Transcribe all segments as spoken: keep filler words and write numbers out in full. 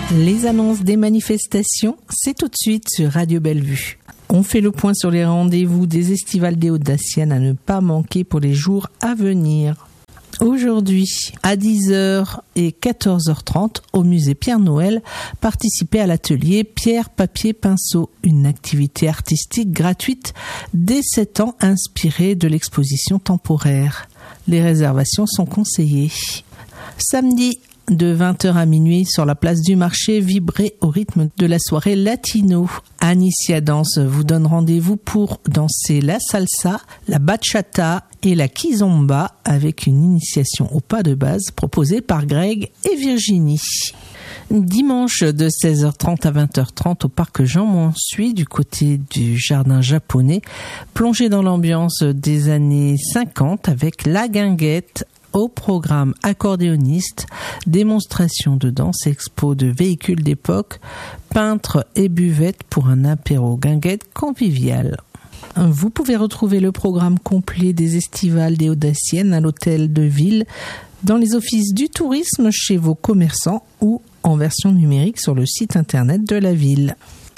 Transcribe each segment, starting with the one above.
Les annonces des manifestations, c'est tout de suite sur Radio Bellevue. On fait le point sur les rendez-vous des estivales des Audaciennes à ne pas manquer pour les jours à venir. Aujourd'hui, à dix heures et quatorze heures trente, au musée Pierre-Noël, participez à l'atelier Pierre, Papier, Pinceau, une activité artistique gratuite dès sept ans inspirée de l'exposition temporaire. Les réservations sont conseillées. Samedi, de vingt heures à minuit, sur la place du marché, vibrez au rythme de la soirée latino. Anicia Danse vous donne rendez-vous pour danser la salsa, la bachata et la kizomba avec une initiation au pas de base proposée par Greg et Virginie. Dimanche de seize heures trente à vingt heures trente au parc Jean-Mansuy du côté du jardin japonais, plongez dans l'ambiance des années cinquante avec La Guinguette. Au programme accordéoniste, démonstration de danse, expo de véhicules d'époque, peintres et buvettes pour un apéro guinguette convivial. Vous pouvez retrouver le programme complet des estivales des Audaciennes à l'hôtel de ville, dans les offices du tourisme, chez vos commerçants ou en version numérique sur le site internet de la ville.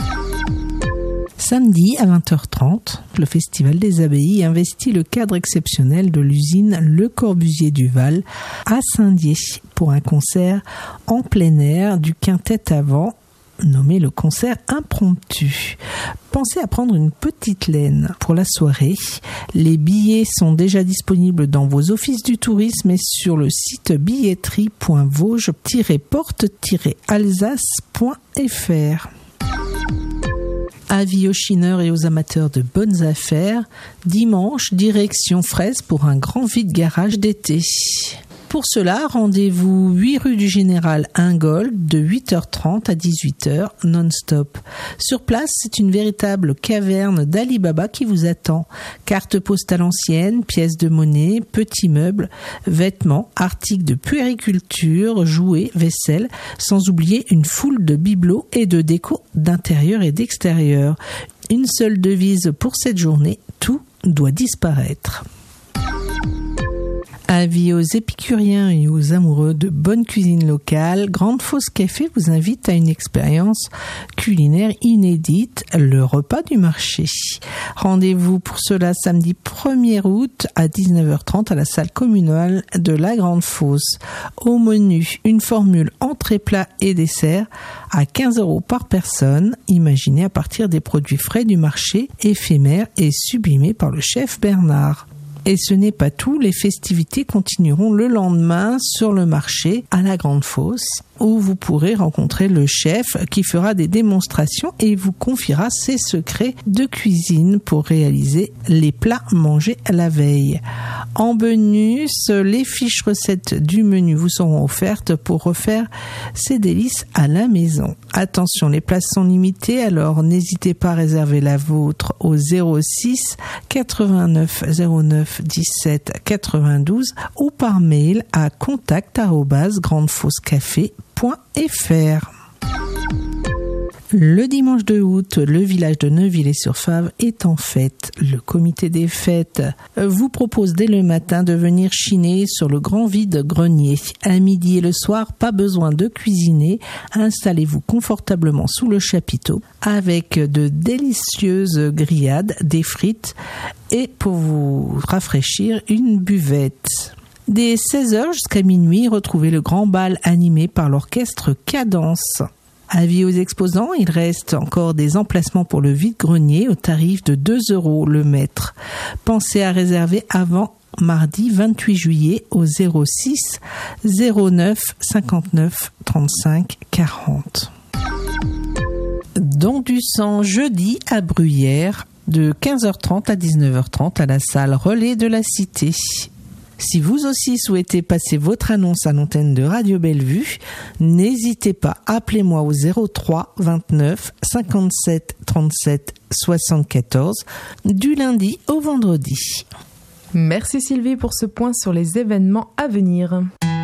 Samedi à vingt heures trente, le Festival des Abbayes investit le cadre exceptionnel de l'usine Le Corbusier du Val à Saint-Dié pour un concert en plein air du quintet à vent nommé le concert impromptu. Pensez à prendre une petite laine pour la soirée. Les billets sont déjà disponibles dans vos offices du tourisme et sur le site billetterie point vosges tiret porte tiret alsace point f r. Avis aux chineurs et aux amateurs de bonnes affaires, dimanche, direction Fraise pour un grand vide-garage d'été. Pour cela, rendez-vous huit rue du Général Ingold de huit heures trente à dix-huit heures non-stop. Sur place, c'est une véritable caverne d'Ali Baba qui vous attend. Cartes postales anciennes, pièces de monnaie, petits meubles, vêtements, articles de puériculture, jouets, vaisselle, sans oublier une foule de bibelots et de déco d'intérieur et d'extérieur. Une seule devise pour cette journée, tout doit disparaître. Avis aux épicuriens et aux amoureux de bonne cuisine locale, Grande Fosse Café vous invite à une expérience culinaire inédite, le repas du marché. Rendez-vous pour cela samedi premier août à dix-neuf heures trente à la salle communale de la Grande Fosse. Au menu, une formule entrée, plat et dessert à quinze euros par personne, imaginée à partir des produits frais du marché, éphémères et sublimés par le chef Bernard. Et ce n'est pas tout, les festivités continueront le lendemain sur le marché à la Grande Fosse, où vous pourrez rencontrer le chef qui fera des démonstrations et vous confiera ses secrets de cuisine pour réaliser les plats mangés la veille. En bonus, les fiches recettes du menu vous seront offertes pour refaire ces délices à la maison. Attention, les places sont limitées, alors n'hésitez pas à réserver la vôtre au zéro six quatre-vingt-neuf zéro neuf dix-sept quatre-vingt-douze ou par mail à contact arobase grande fosse café point f r. Le dimanche deux août, le village de Neuville-et-sur-Fave est en fête. Le comité des fêtes vous propose dès le matin de venir chiner sur le grand vide-grenier. À midi et le soir, pas besoin de cuisiner. Installez-vous confortablement sous le chapiteau avec de délicieuses grillades, des frites et pour vous rafraîchir, une buvette. Dès seize heures jusqu'à minuit, retrouvez le grand bal animé par l'orchestre Cadence. Avis aux exposants, il reste encore des emplacements pour le vide-grenier au tarif de deux euros le mètre. Pensez à réserver avant mardi vingt-huit juillet au zéro six zéro neuf cinquante-neuf trente-cinq quarante. Don du sang jeudi à Bruyères de quinze heures trente à dix-neuf heures trente à la salle Relais de la Cité. Si vous aussi souhaitez passer votre annonce à l'antenne de Radio Bellevue, n'hésitez pas, appelez-moi au zéro trois vingt-neuf cinquante-sept trente-sept soixante-quatorze du lundi au vendredi. Merci Sylvie pour ce point sur les événements à venir.